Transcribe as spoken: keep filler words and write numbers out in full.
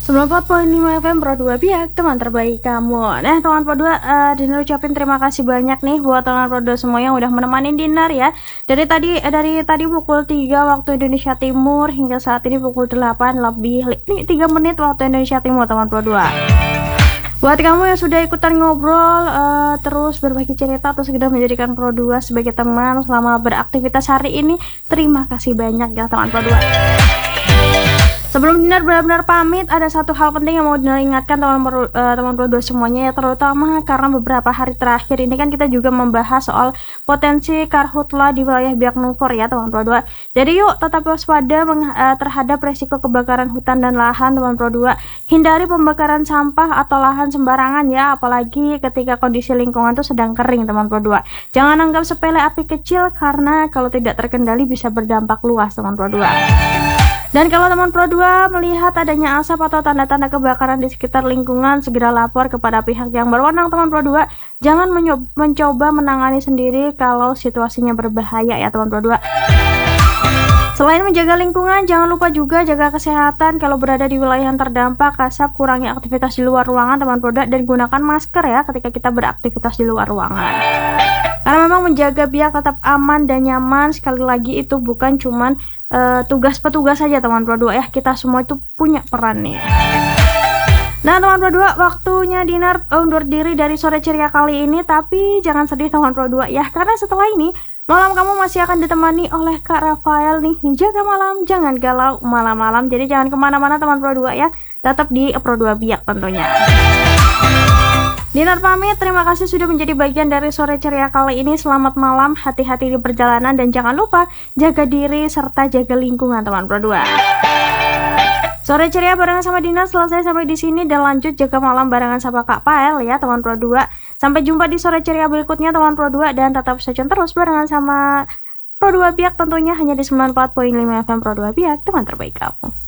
sembilan puluh empat koma lima F M Pro dua Biak, teman terbaik kamu. Nah, teman Pro dua, uh, Dinar ucapin terima kasih banyak nih buat teman Pro dua semua yang udah menemani Dinar ya. Dari tadi eh, dari tadi pukul tiga waktu Indonesia Timur hingga saat ini pukul delapan lebih nih tiga menit waktu Indonesia Timur, teman Pro dua. Buat kamu yang sudah ikutan ngobrol, uh, terus berbagi cerita atau sekedar menjadikan Pro dua sebagai teman selama beraktivitas hari ini, terima kasih banyak ya teman Pro dua. Sebelum Dinar benar-benar pamit, ada satu hal penting yang mau Dinar ingatkan teman-teman uh, teman Pro dua semuanya ya, terutama karena beberapa hari terakhir ini kan kita juga membahas soal potensi karhutla di wilayah Biak Numfor ya teman Pro dua. Jadi yuk tetap waspada uh, terhadap resiko kebakaran hutan dan lahan teman Pro dua. Hindari pembakaran sampah atau lahan sembarangan ya, apalagi ketika kondisi lingkungan itu sedang kering teman Pro dua. Jangan anggap sepele api kecil karena kalau tidak terkendali bisa berdampak luas teman Pro dua. Dan kalau teman Pro dua melihat adanya asap atau tanda-tanda kebakaran di sekitar lingkungan, segera lapor kepada pihak yang berwenang teman Pro dua. Jangan mencoba menangani sendiri kalau situasinya berbahaya ya teman Pro dua. Selain menjaga lingkungan, jangan lupa juga jaga kesehatan. Kalau berada di wilayah yang terdampak asap, kurangi aktivitas di luar ruangan teman Pro dua dan gunakan masker ya ketika kita beraktivitas di luar ruangan. Karena memang menjaga Biak tetap aman dan nyaman, sekali lagi itu bukan cuman uh, tugas petugas saja teman Pro dua ya, kita semua itu punya peran nih. Nah teman Pro dua, waktunya Dinar undur diri dari sore ceria kali ini, tapi jangan sedih teman Pro dua ya, karena setelah ini malam kamu masih akan ditemani oleh Kak Rafael nih, nih jaga malam, jangan galau malam-malam, jadi jangan kemana-mana teman Pro dua ya, tetap di Pro dua Biak tentunya. Dinar pamit, terima kasih sudah menjadi bagian dari sore ceria kali ini. Selamat malam, hati-hati di perjalanan dan jangan lupa jaga diri serta jaga lingkungan teman Pro dua. Sore ceria barengan sama Dinar selesai sampai di sini dan lanjut jaga malam barengan sama Kak Pael ya teman Pro dua. Sampai jumpa di sore ceria berikutnya teman Pro dua dan tetap stay tune terus barengan sama Pro dua Biak tentunya hanya di sembilan puluh empat koma lima F M Pro dua Biak, teman terbaik kamu.